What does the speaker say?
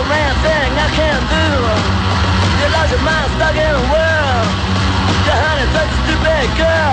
damn thing I can do. You lost your mind stuck in a world. Your honey such a stupid girl.